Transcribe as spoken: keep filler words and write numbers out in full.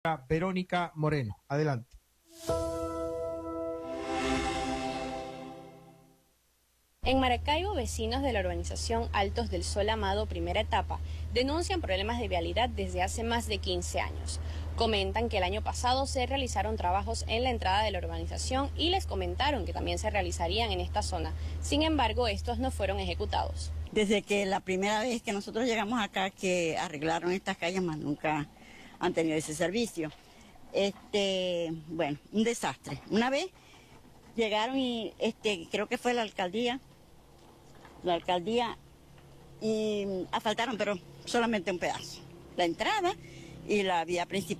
Verónica Moreno. Adelante. En Maracaibo, vecinos de la urbanización Altos del Sol Amado, primera etapa, denuncian problemas de vialidad desde hace más de quince años. Comentan que el año pasado se realizaron trabajos en la entrada de la urbanización y les comentaron que también se realizarían en esta zona. Sin embargo, estos no fueron ejecutados. Desde que la primera vez que nosotros llegamos acá, que arreglaron estas calles, más nunca han tenido ese servicio. Este, bueno, un desastre. Una vez llegaron y este, creo que fue la alcaldía, la alcaldía y asfaltaron, pero solamente un pedazo. La entrada y la vía principal.